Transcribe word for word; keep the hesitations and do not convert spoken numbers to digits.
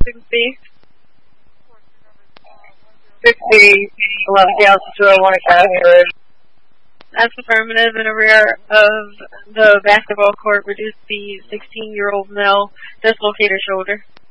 sixty. sixty, eleven Gallon two oh one Academy Road. That's affirmative. In the rear of the basketball court, reduced the sixteen-year-old male dislocated shoulder.